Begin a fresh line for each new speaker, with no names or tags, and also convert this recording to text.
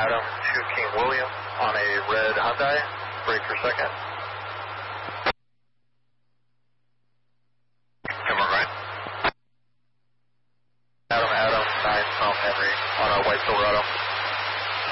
Adam to King William on a red Hyundai. Break for second. Come on, right. Adam, 9 from Henry on a white Silverado.